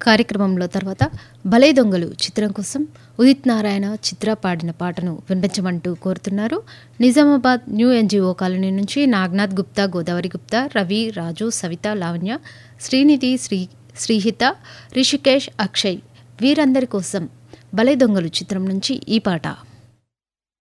కార్యక్రమంలో తర్వాత భలే దొంగలు చిత్రం కోసం ఉదిత్ నారాయణ చిత్ర పాడిన పాటను వినిపించమంటూ కోరుతున్నారు. నిజామాబాద్ న్యూ ఎన్జిఓ కాలనీ నుంచి నాగనాథ్ గుప్తా, గోదావరి గుప్తా, రవి, రాజు, సవిత, లావణ్య, శ్రీనిధి, శ్రీహిత, రిషికేష్, అక్షయ్ వీరందరి కోసం భలే దొంగలు చిత్రం నుంచి ఈ పాట.